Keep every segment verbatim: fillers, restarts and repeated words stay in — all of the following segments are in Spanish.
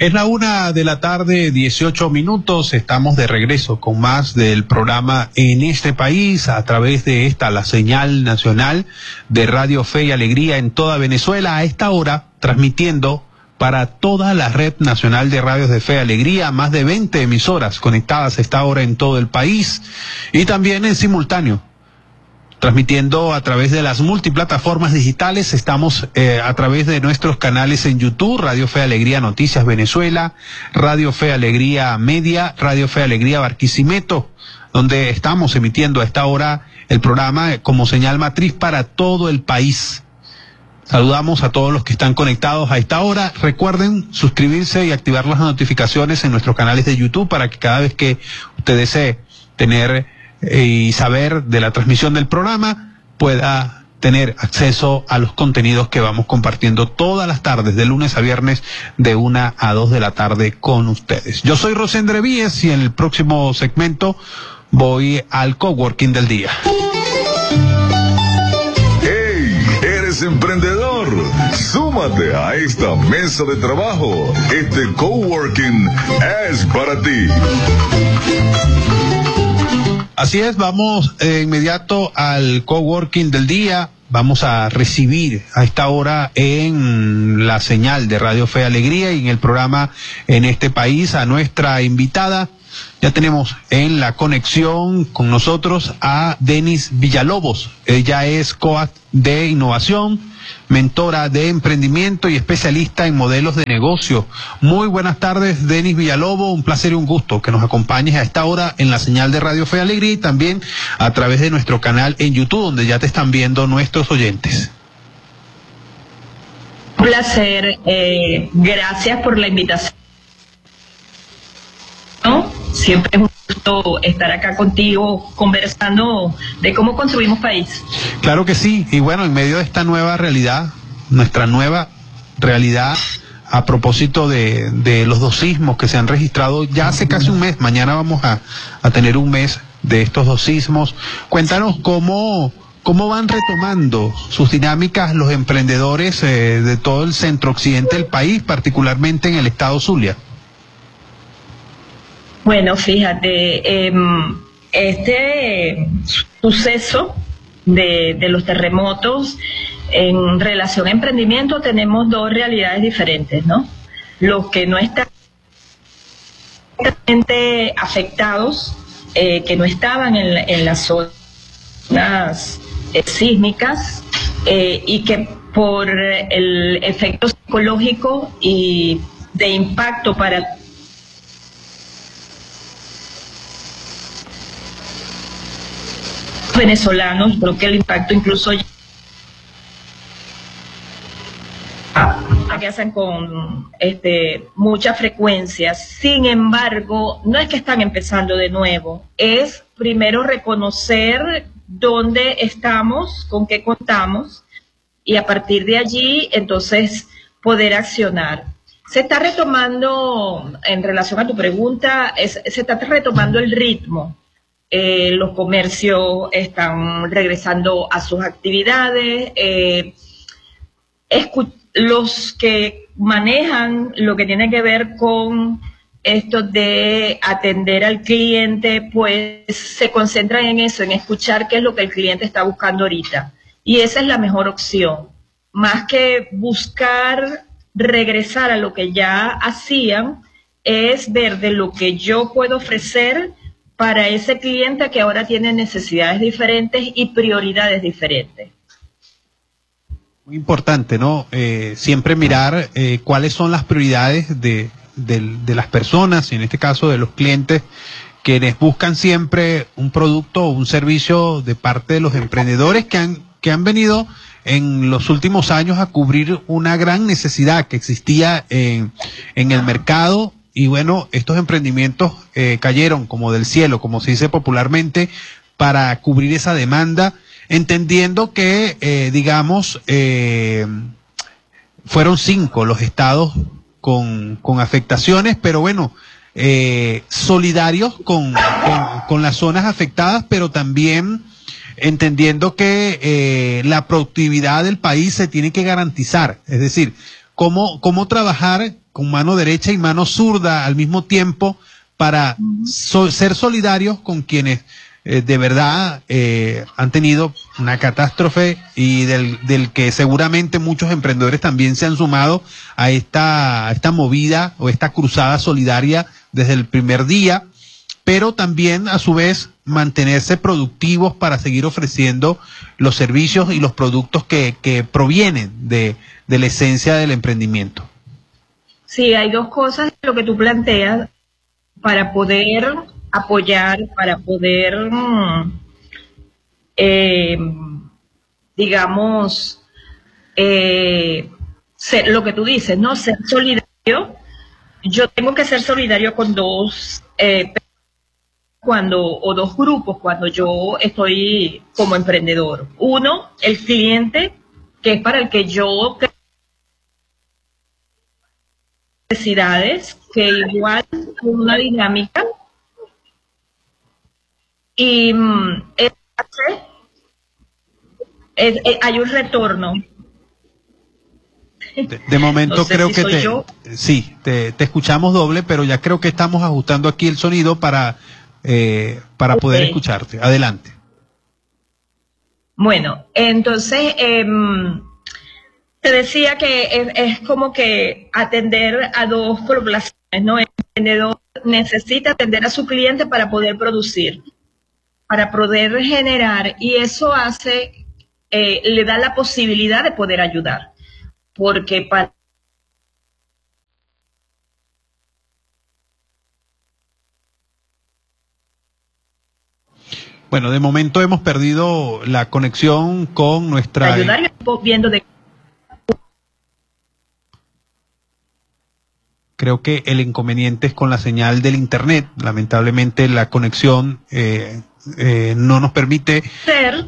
Es la una de la tarde, dieciocho minutos. Estamos de regreso con más del programa En este País a través de esta, la señal nacional de Radio Fe y Alegría en toda Venezuela. A esta hora, transmitiendo para toda la red nacional de radios de Fe y Alegría, más de veinte emisoras conectadas a esta hora en todo el país y también en simultáneo. Transmitiendo a través de las multiplataformas digitales, estamos eh, a través de nuestros canales en YouTube, Radio Fe Alegría Noticias Venezuela, Radio Fe Alegría Media, Radio Fe Alegría Barquisimeto, donde estamos emitiendo a esta hora el programa como señal matriz para todo el país. Saludamos a todos los que están conectados a esta hora. Recuerden suscribirse y activar las notificaciones en nuestros canales de YouTube para que cada vez que usted desee tener y saber de la transmisión del programa, pueda tener acceso a los contenidos que vamos compartiendo todas las tardes, de lunes a viernes, de una a dos de la tarde con ustedes. Yo soy Rosendre Víez y en el próximo segmento voy al coworking del día. ¡Hey! ¿Eres emprendedor? Súmate a esta mesa de trabajo. Este coworking es para ti. Así es, vamos de inmediato al coworking del día. Vamos a recibir a esta hora en la señal de Radio Fe y Alegría y en el programa En este País a nuestra invitada. Ya tenemos en la conexión con nosotros a Denis Villalobos. Ella es coach de innovación, mentora de emprendimiento y especialista en modelos de negocio. Muy buenas tardes, Denis Villalobos. Un placer y un gusto que nos acompañes a esta hora en la señal de Radio Fe y Alegría y también a través de nuestro canal en YouTube, donde ya te están viendo nuestros oyentes. Un placer. Eh, gracias por la invitación. ¿No? Siempre es un gusto estar acá contigo conversando de cómo construimos país. Claro que sí, y bueno, en medio de esta nueva realidad, nuestra nueva realidad, a propósito de, de los dos sismos que se han registrado ya hace casi un mes, mañana vamos a, a tener un mes de estos dos sismos. Cuéntanos cómo, cómo van retomando sus dinámicas los emprendedores eh, de todo el centro occidente del país, particularmente en el estado Zulia. Bueno, fíjate, eh, este suceso de, de los terremotos en relación a emprendimiento tenemos dos realidades diferentes, ¿no? Los que no están directamente afectados, eh, que no estaban en, la, en las zonas eh, sísmicas eh, y que por el efecto psicológico y de impacto para venezolanos, creo que el impacto incluso que hacen con este, mucha frecuencia. Sin embargo, no es que están empezando de nuevo, es primero reconocer dónde estamos, con qué contamos, y a partir de allí, entonces, poder accionar. Se está retomando, en relación a tu pregunta, es, se está retomando el ritmo. Eh, los comercios están regresando a sus actividades, eh, los que manejan lo que tiene que ver con esto de atender al cliente, pues se concentran en eso, en escuchar qué es lo que el cliente está buscando ahorita. Y esa es la mejor opción, más que buscar regresar a lo que ya hacían, es ver de lo que yo puedo ofrecer para ese cliente que ahora tiene necesidades diferentes y prioridades diferentes. Muy importante, ¿no? Eh, siempre mirar eh, cuáles son las prioridades de, de, de las personas, y en este caso de los clientes, quienes buscan siempre un producto o un servicio de parte de los emprendedores que han, que han venido en los últimos años a cubrir una gran necesidad que existía en, en el mercado. Y bueno, estos emprendimientos eh, cayeron como del cielo, como se dice popularmente, para cubrir esa demanda, entendiendo que, eh, digamos, eh, fueron cinco los estados con, con afectaciones, pero bueno, eh, solidarios con, con, con las zonas afectadas, pero también entendiendo que eh, la productividad del país se tiene que garantizar, es decir, cómo, cómo trabajar con mano derecha y mano zurda al mismo tiempo para so, ser solidarios con quienes eh, de verdad eh, han tenido una catástrofe y del, del que seguramente muchos emprendedores también se han sumado a esta, a esta movida o esta cruzada solidaria desde el primer día, pero también a su vez mantenerse productivos para seguir ofreciendo los servicios y los productos que, que provienen de, de la esencia del emprendimiento. Sí, hay dos cosas lo que tú planteas para poder apoyar, para poder, eh, digamos, eh, ser, lo que tú dices, ¿no? Ser solidario. Yo tengo que ser solidario con dos eh, cuando o dos grupos cuando yo estoy como emprendedor. Uno, el cliente, que es para el que yo creo necesidades, que igual con una dinámica y mm, es, es, es, hay un retorno. De, de momento no sé creo si que te, yo. sí, te, te escuchamos doble, pero ya creo que estamos ajustando aquí el sonido para, eh, para okay. poder escucharte. Adelante. Bueno, entonces eh, te decía que es, es como que atender a dos poblaciones, ¿no? El emprendedor necesita atender a su cliente para poder producir, para poder generar, y eso hace, eh, le da la posibilidad de poder ayudar, porque para bueno, de momento hemos perdido la conexión con nuestra... ayudar viendo de... Creo que el inconveniente es con la señal del internet. Lamentablemente la conexión eh, eh, no nos permite... ser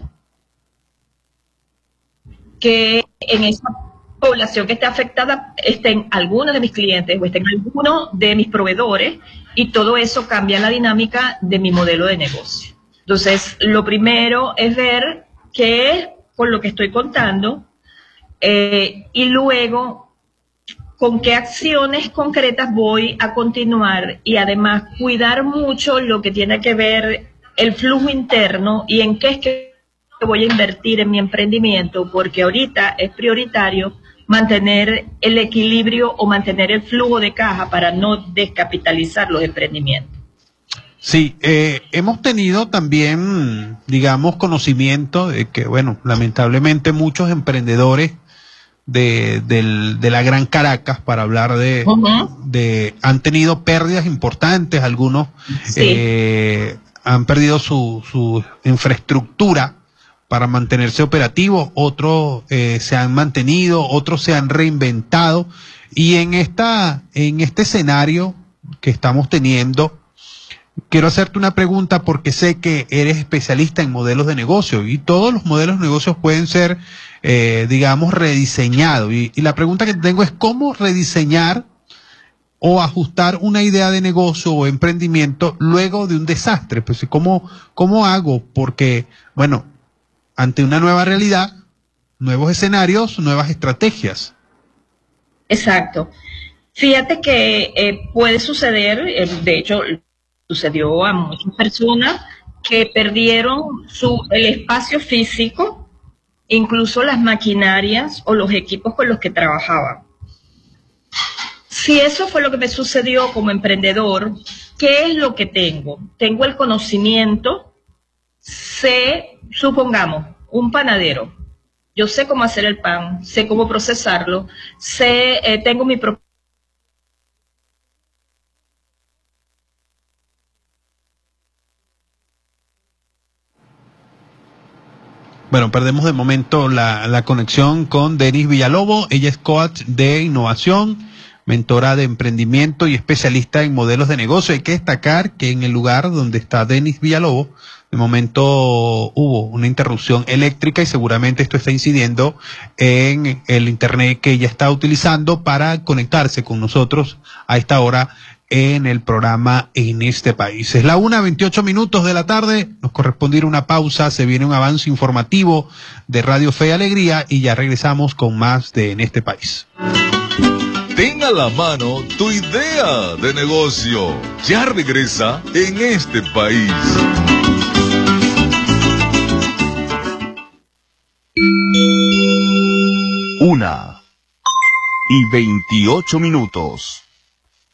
que en esa población que esté afectada estén algunos de mis clientes o estén algunos de mis proveedores, y todo eso cambia la dinámica de mi modelo de negocio. Entonces, lo primero es ver qué es por lo que estoy contando eh, y luego con qué acciones concretas voy a continuar, y además cuidar mucho lo que tiene que ver el flujo interno y en qué es que voy a invertir en mi emprendimiento, porque ahorita es prioritario mantener el equilibrio o mantener el flujo de caja para no descapitalizar los emprendimientos. Sí, eh, hemos tenido también, digamos, conocimiento de que, bueno, lamentablemente muchos emprendedores de, de, de la Gran Caracas, para hablar de, uh-huh. de han tenido pérdidas importantes, algunos sí. eh, han perdido su, su infraestructura para mantenerse operativos, otros eh, se han mantenido, otros se han reinventado, y en esta, en este escenario que estamos teniendo, quiero hacerte una pregunta porque sé que eres especialista en modelos de negocio y todos los modelos de negocios pueden ser, eh, digamos, rediseñados. Y, y la pregunta que tengo es cómo rediseñar o ajustar una idea de negocio o emprendimiento luego de un desastre. Pues, ¿cómo, cómo hago? Porque, bueno, ante una nueva realidad, nuevos escenarios, nuevas estrategias. Exacto. Fíjate que eh, puede suceder, eh, de hecho, sucedió a muchas personas que perdieron su, el espacio físico, incluso las maquinarias o los equipos con los que trabajaban. Si eso fue lo que me sucedió como emprendedor, ¿qué es lo que tengo? Tengo el conocimiento, sé, supongamos, un panadero. Yo sé cómo hacer el pan, sé cómo procesarlo, sé, eh, tengo mi propio... Bueno, perdemos de momento la, la conexión con Denis Villalobos. Ella es coach de innovación, mentora de emprendimiento y especialista en modelos de negocio. Hay que destacar que en el lugar donde está Denis Villalobos, de momento hubo una interrupción eléctrica y seguramente esto está incidiendo en el internet que ella está utilizando para conectarse con nosotros a esta hora en el programa En Este País. Es la una veintiocho minutos de la tarde, nos corresponde ir a una pausa, se viene un avance informativo de Radio Fe y Alegría y ya regresamos con más de En Este País. Ten a la mano tu idea de negocio. Ya regresa En Este País. Una y veintiocho minutos.